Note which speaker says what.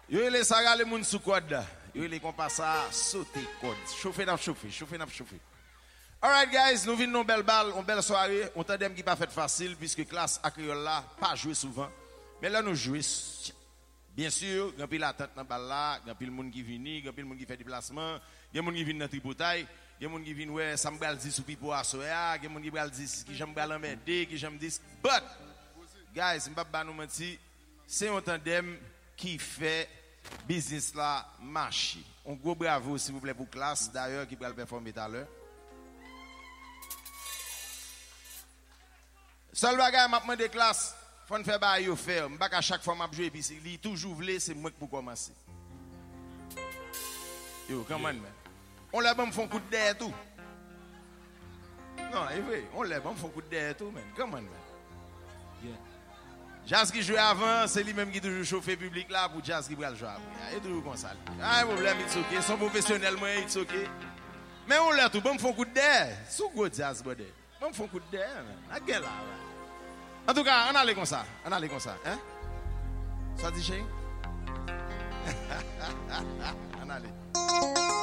Speaker 1: Yo les saga les moun sous code. Yo les compas ça sauter code. Chauffer. Alright guys, nous venons une belle balle, une belle soirée. On t'aime qui pas fait facile puisque classe à créole là pas jouer souvent. Mais là nous jouer. Bien sûr, il y a pile attente dans balle là, il y a pile monde qui vient, il y a pile monde qui fait déplacement, il y a monde qui vient dans tripotaille, il y a monde qui vient ouais, ça me bral dit sous pipo à soya, il y a monde qui bral dit qui j'aime bral emmerder, qui j'aime dis but guys, m'pa ba nous mentir, c'est un tandem qui fait business là marcher. Un gros bravo s'il vous plaît pour classe d'ailleurs qui va le performer tout à l'heure. Seul bagage m'a demandé classe, faut faire bail yo faire, m'pa à chaque fois m'a jouer puis il toujours voulait c'est moi pour commencer. Yo, comment man? On l'a bon font coup de derrière tout. Non, c'est vrai, on l'a bon font coup de derrière tout man. Comment man? Yeah. Jazz qui joue avant, c'est lui-même qui toujours chauffer public là pour Jazz qui va le jouer après. Et toujours comme ça. Ah, problème, it's okay. Son professionnel, moi, it's okay. Mais on l'a tout, bon, font coup de derrière. Sous gros Jazz, bordel. Bon, font coup de derrière, la gueule là. En tout cas, on allait comme ça. Hein? Ça dit, chérie? On allait.